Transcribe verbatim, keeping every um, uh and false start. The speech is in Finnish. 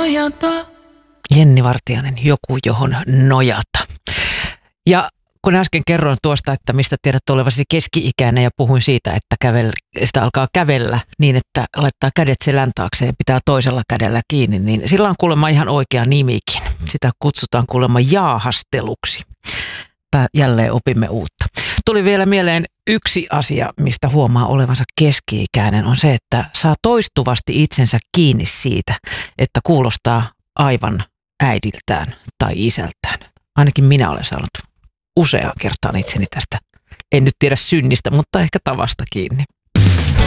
nojata. Jenni Vartiainen, joku johon nojata. Ja kun äsken kerroin tuosta, että mistä tiedät olevasi keski-ikäinen ja puhuin siitä, että kävel, sitä alkaa kävellä niin, että laittaa kädet selän taakse ja pitää toisella kädellä kiinni, niin sillä on kuulemma ihan oikea nimikin. Sitä kutsutaan kuulemma jaahasteluksi. Jälleen opimme uutta. Tuli vielä mieleen yksi asia, mistä huomaa olevansa keski-ikäinen, on se, että saa toistuvasti itsensä kiinni siitä, että kuulostaa aivan äidiltään tai isältään. Ainakin minä olen saanut useaan kertaan itseni tästä, en nyt tiedä synnistä, mutta ehkä tavasta kiinni.